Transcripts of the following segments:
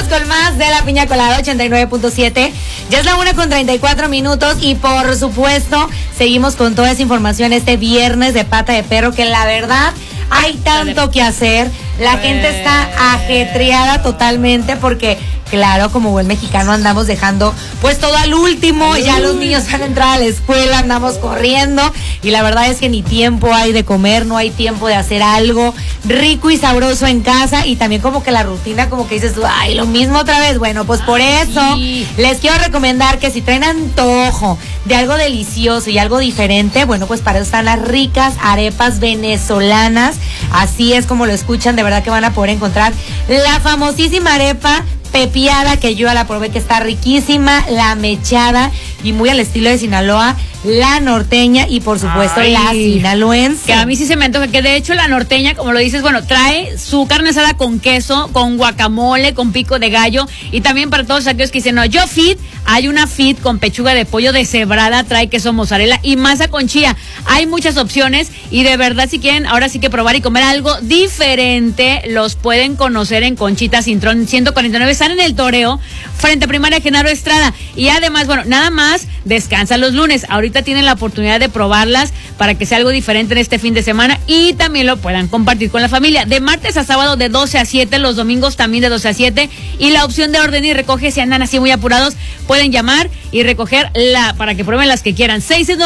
con más de La Piña Colada 89.7. Ya es la 1:34 y por supuesto seguimos con toda esa información este viernes de Pata de Perro, que la verdad hay tanto que hacer. La gente está ajetreada totalmente porque, claro, como buen mexicano andamos dejando pues todo al último. Ya los niños han entrado a la escuela, andamos corriendo y la verdad es que ni tiempo hay de comer, no hay tiempo de hacer algo rico y sabroso en casa, y también como que la rutina, como que dices tú, ay, lo mismo otra vez. Bueno, pues por eso les quiero recomendar que si traen antojo de algo delicioso y algo diferente, bueno, pues para eso están las ricas arepas venezolanas. Así es como lo escuchan, de verdad que van a poder encontrar la famosísima arepa pepiada, que yo la probé, que está riquísima, la mechada y muy al estilo de Sinaloa, la norteña y por supuesto la sinaloense. Que a mí sí se me antoja, que de hecho la norteña, como lo dices, bueno, trae su carne asada con queso, con guacamole, con pico de gallo, y también para todos aquellos que dicen, no, yo fit, hay una fit con pechuga de pollo deshebrada, trae queso mozzarella y masa con chía. Hay muchas opciones y de verdad, si quieren ahora sí que probar y comer algo diferente, los pueden conocer en Conchita Cintrón 149, están en el Toreo, frente a Primaria Genaro Estrada. Y además, bueno, nada más descansan los lunes. Ahorita tienen la oportunidad de probarlas para que sea algo diferente en este fin de semana y también lo puedan compartir con la familia. De martes a sábado de 12 a 7, los domingos también de 12 a 7. Y la opción de orden y recoge, si andan así muy apurados, pueden llamar y recoger para que prueben las que quieran.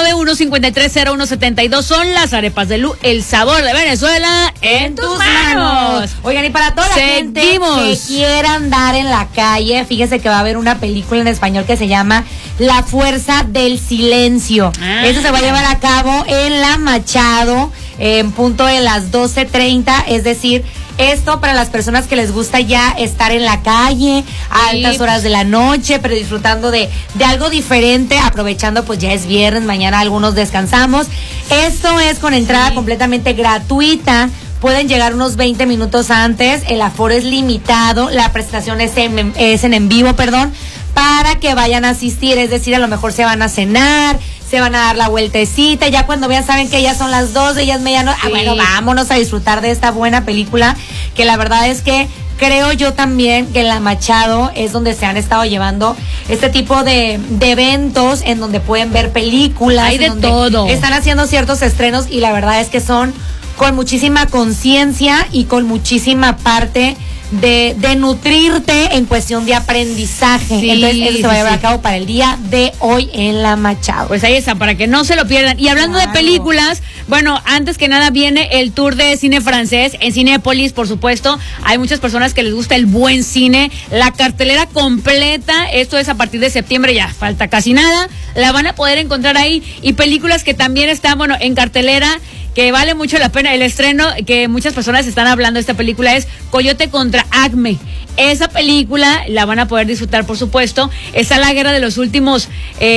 691-530172 son las arepas de Lu, el sabor de Venezuela en tus manos. Oigan, y para toda la gente que quiera andar en la calle, fíjese que va a haber una película en español que se llama La Fuerza del Silencio. Eso se va a llevar a cabo en La Machado en punto de las 12:30, es decir, esto para las personas que les gusta ya estar en la calle a altas horas de la noche, pero disfrutando de algo diferente, aprovechando pues ya es viernes, mañana algunos descansamos. Esto es con entrada completamente gratuita. Pueden llegar unos 20 minutos antes, el aforo es limitado, la presentación es en vivo, para que vayan a asistir, es decir, a lo mejor se van a cenar, se van a dar la vueltecita, ya cuando vean, saben que ya son las 12, ya es medianoche, bueno, vámonos a disfrutar de esta buena película, que la verdad es que creo yo también que en La Machado es donde se han estado llevando este tipo de eventos en donde pueden ver películas. Hay de todo. Están haciendo ciertos estrenos y la verdad es que son con muchísima conciencia y con muchísima parte de nutrirte en cuestión de aprendizaje. Entonces eso se va a llevar a cabo para el día de hoy en La Machado. Pues ahí está, para que no se lo pierdan. Y hablando de películas, bueno, antes que nada viene el tour de cine francés en Cinépolis, por supuesto. Hay muchas personas que les gusta el buen cine, la cartelera completa, esto es a partir de septiembre, ya falta casi nada, la van a poder encontrar ahí, y películas que también están, bueno, en cartelera, que vale mucho la pena. El estreno que muchas personas están hablando de esta película es Coyote contra Acme. Esa película la van a poder disfrutar, por supuesto. Está La Guerra de los Últimos,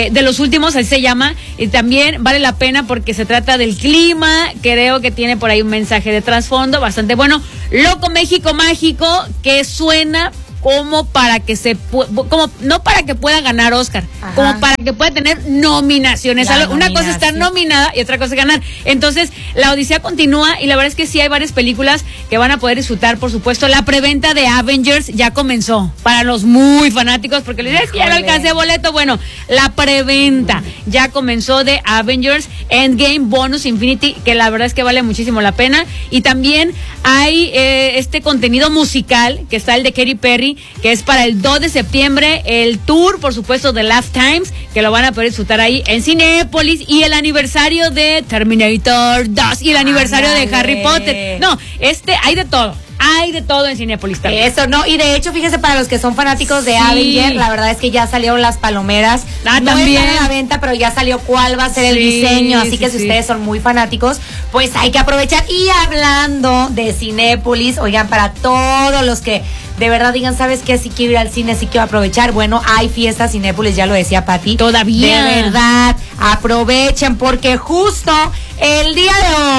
así se llama, y también vale la pena porque se trata del clima. Creo que tiene por ahí un mensaje de trasfondo bastante bueno. Loco México Mágico, que suena como para que no para que pueda ganar Oscar, como para que pueda tener nominaciones. Una cosa es estar nominada y otra cosa es ganar. Entonces, la odisea continúa y la verdad es que sí hay varias películas que van a poder disfrutar, por supuesto. La preventa de Avengers ya comenzó para los muy fanáticos, porque les dicen que ya no alcancé boleto. Bueno, la preventa ya comenzó de Avengers Endgame Bonus Infinity, que la verdad es que vale muchísimo la pena. Y también hay este contenido musical, que está el de Katy Perry, que es para el 2 de septiembre, el tour, por supuesto, de Lifetimes, que lo van a poder disfrutar ahí en Cinépolis, y el aniversario de Terminator 2 y el aniversario de Harry Potter. No, hay de todo. Hay de todo en Cinépolis también. Eso, no, y de hecho, fíjese, para los que son fanáticos de Avenger, la verdad es que ya salieron las palomeras. No también están a la venta, pero ya salió cuál va a ser el diseño, así que si ustedes son muy fanáticos, pues hay que aprovechar. Y hablando de Cinépolis, oigan, para todos los que de verdad digan, ¿sabes qué? Si quiero ir al cine, sí quiero aprovechar. Bueno, hay fiesta Cinépolis, ya lo decía Pati. Todavía. De verdad, aprovechen, porque justo el día de hoy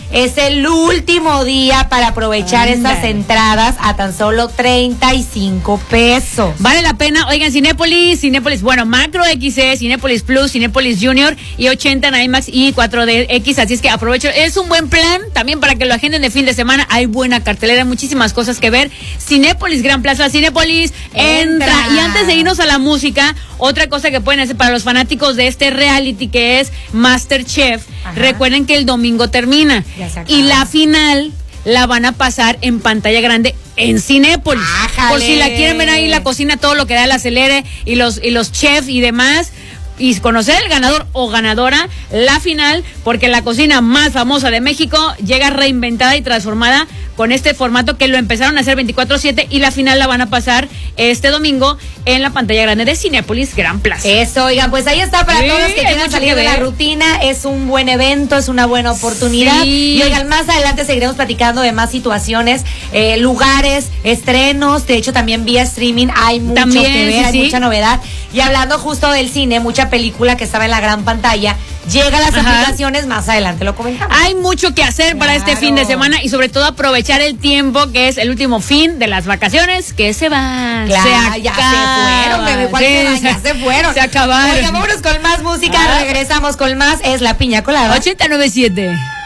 es el último día para aprovechar estas entradas a tan solo 35 pesos. Vale la pena. Oigan, Cinépolis, bueno, Macro XC, Cinépolis Plus, Cinépolis Junior y 80 en IMAX y 4DX, así es que aprovecho. Es un buen plan también para que lo agenden de fin de semana. Hay buena cartelera, muchísimas cosas que ver. Cinépolis Gran Plaza, Cinépolis entra. Y antes de irnos a la música, otra cosa que pueden hacer para los fanáticos de este reality que es MasterChef, recuerden que el domingo termina y la final la van a pasar en pantalla grande en Cinépolis. Por si la quieren ver ahí en la cocina, todo lo que da el acelere y los chefs y demás, y conocer el ganador o ganadora, la final, porque la cocina más famosa de México llega reinventada y transformada con este formato que lo empezaron a hacer 24/7 y la final la van a pasar este domingo en la pantalla grande de Cinépolis Gran Plaza. Eso, oigan, pues ahí está para todos los que quieran salir de la rutina. Es un buen evento, es una buena oportunidad. Y oigan, más adelante seguiremos platicando de más situaciones, lugares, estrenos. De hecho, también vía streaming hay mucho que ver, hay mucha novedad. Y hablando justo del cine, mucha película que estaba en la gran pantalla llega a las aplicaciones, más adelante lo comentamos. Hay mucho que hacer para este fin de semana y sobre todo aprovechar el tiempo que es el último fin de las vacaciones que se van. Claro, ya se fueron. Se acabaron. Oigan, vámonos con más música, regresamos con más, es La Piña Colada. 89.7.